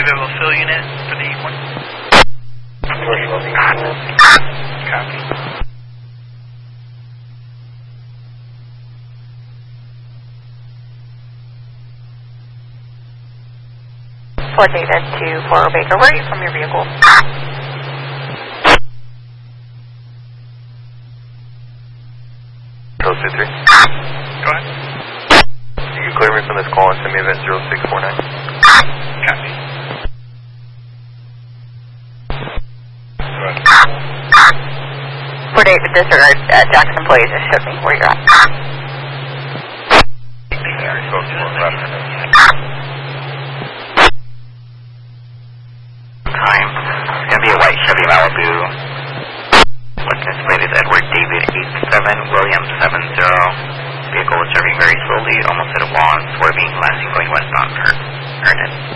David will fill unit for the one. Copy. Fort David to Fort Baker, where are you from your vehicle? Go ahead. You can clear me from this call and send me event 0649. Copy. Go ahead. Fort David, disregard Jackson employees, just showed me where you're at. Time. It's going to be a white Chevy Malibu. License plate is Edward David 87, William 70. Vehicle was serving very slowly, almost hit a wall, swerving, landing, going westbound. Earn it.